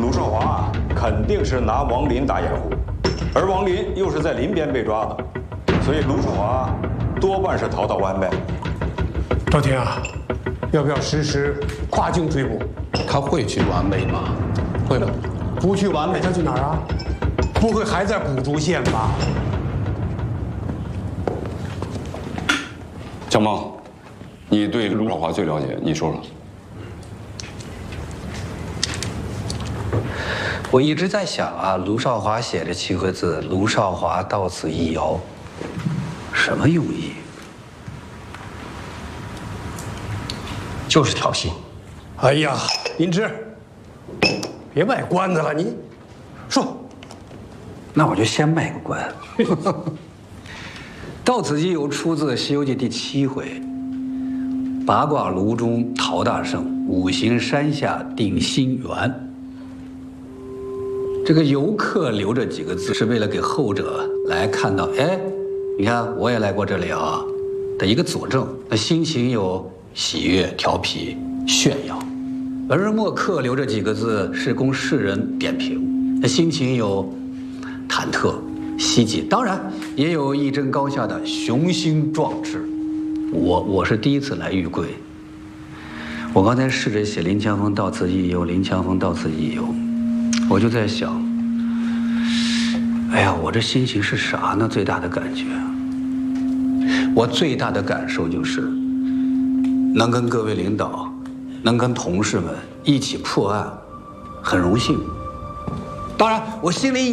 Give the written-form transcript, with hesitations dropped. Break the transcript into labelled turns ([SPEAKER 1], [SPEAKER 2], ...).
[SPEAKER 1] 鲁少华肯定是拿王林打掩护，而王林又是在林边被抓的，所以鲁少华多半是逃到湾外。
[SPEAKER 2] 赵天啊，要不要实施跨境追捕？
[SPEAKER 3] 他会去完美吗？会吗？
[SPEAKER 2] 不去完美，他去哪儿啊？不会还在古竹县吧？
[SPEAKER 4] 江梦，你对鲁少华最了解，你说说。
[SPEAKER 5] 我一直在想啊，卢少华写的7个字“卢少华到此一游”，什么用意？
[SPEAKER 2] 就是挑衅。哎呀，林芝，别卖关子了，你说。
[SPEAKER 5] 那我就先卖个关。到此一游出自《西游记》第7回：“八卦炉中陶大圣，五行山下定心圆。”这个游客留这几个字，是为了给后者来看到，哎，你看我也来过这里啊的一个佐证。那心情有喜悦、调皮、炫耀；而墨客留这几个字，是供世人点评。那心情有忐忑、希冀，当然也有一争高下的雄心壮志。我是第一次来玉桂，我刚才试着写林强峰到此一游，林强峰到此一游。我就在想，哎呀，我这心情是啥呢？最大的感觉，我最大的感受就是，能跟各位领导，能跟同事们一起破案，很荣幸。当然，我心里